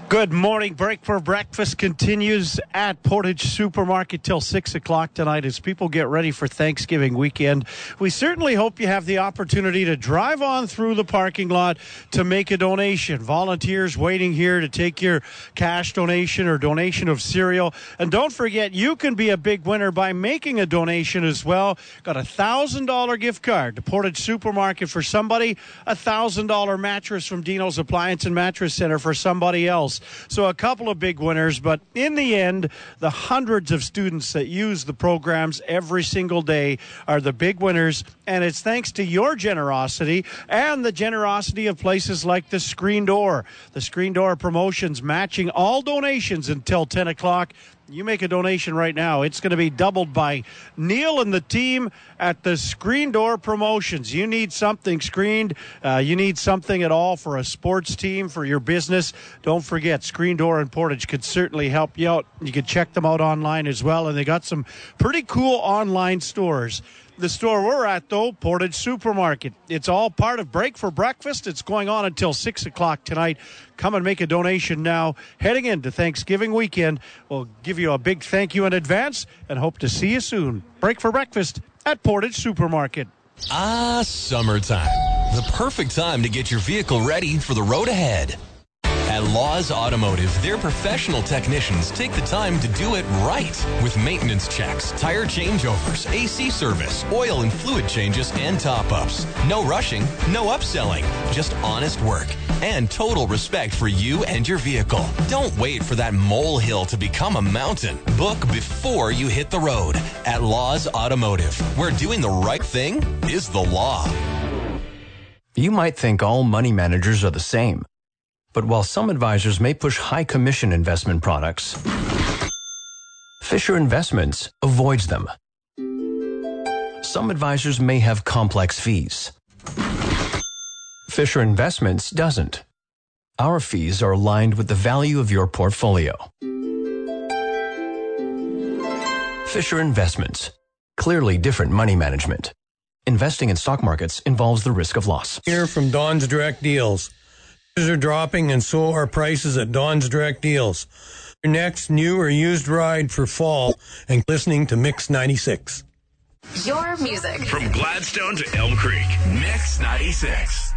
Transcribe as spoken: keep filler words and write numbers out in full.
Good morning. Break for breakfast continues at Portage Supermarket till six o'clock tonight as people get ready for Thanksgiving weekend. We certainly hope you have the opportunity to drive on through the parking lot to make a donation. Volunteers waiting here to take your cash donation or donation of cereal. And don't forget, you can be a big winner by making a donation as well. Got a one thousand dollars gift card to Portage Supermarket for somebody, a one thousand dollars mattress from Dino's Appliance and Mattress Center for somebody else. So a couple of big winners, but in the end, the hundreds of students that use the programs every single day are the big winners, and it's thanks to your generosity and the generosity of places like the Screen Door. The Screen Door promotions matching all donations until ten o'clock. You make a donation right now, it's going to be doubled by Neil and the team at the Screen Door Promotions. You need something screened. Uh, you need something at all for a sports team, for your business. Don't forget, Screen Door and Portage could certainly help you out. You can check them out online as well, and they got some pretty cool online stores. The store we're at, though, Portage Supermarket. It's all part of Break for Breakfast. It's going on until six o'clock tonight. Come and make a donation now. Heading into Thanksgiving weekend, we'll give you a big thank you in advance and hope to see you soon. Break for Breakfast at Portage Supermarket. Ah, summertime. The perfect time to get your vehicle ready for the road ahead. At Laws Automotive, their professional technicians take the time to do it right with maintenance checks, tire changeovers, A C service, oil and fluid changes, and top-ups. No rushing, no upselling, just honest work and total respect for you and your vehicle. Don't wait for that molehill to become a mountain. Book before you hit the road at Laws Automotive, where doing the right thing is the law. You might think all money managers are the same. But while some advisors may push high commission investment products, Fisher Investments avoids them. Some advisors may have complex fees. Fisher Investments doesn't. Our fees are aligned with the value of your portfolio. Fisher Investments. Clearly different money management. Investing in stock markets involves the risk of loss. Here from Don's Direct Deals. Prices are dropping, and so are prices at Don's Direct Deals. Your next new or used ride for fall, and listening to Mix ninety-six. Your music. From Gladstone to Elm Creek, Mix ninety-six.